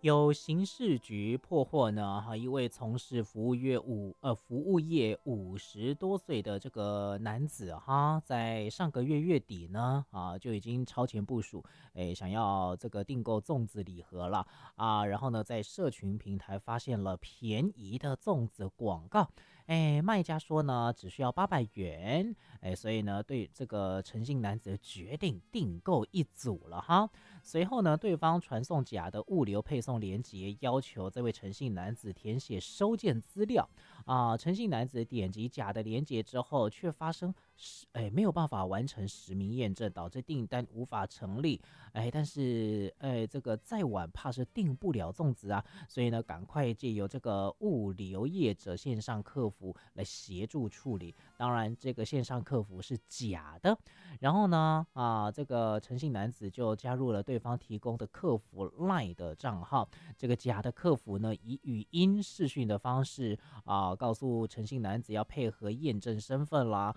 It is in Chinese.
有刑事局破获呢，一位从事服务业50多岁的这个男子在上个月月底呢就已经超前部署，想要这个订购粽子礼盒了然后呢在社群平台发现了便宜的粽子广告，卖家说呢只需要800元，所以呢对这个诚信男子决定订购一组了哈。随后呢，对方传送假的物流配送连结，要求这位诚信男子填写收件资料诚信男子点击假的连结之后，却发生没有办法完成实名验证，导致订单无法成立。但是这个再晚怕是订不了粽子所以呢，赶快借由这个物流业者线上客服来协助处理。当然，这个线上客服是假的。然后呢，这个诚信男子就加入了对方提供的客服 LINE 的账号。这个假的客服呢，以语音视讯的方式告诉诚信男子要配合验证身份啦，